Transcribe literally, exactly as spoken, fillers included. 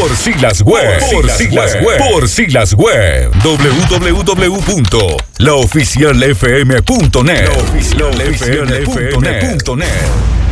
Por Silas Web. Por Silas Web. Por Silas Web. doble u doble u doble u punto la oficial f m punto net. la oficial f m punto net.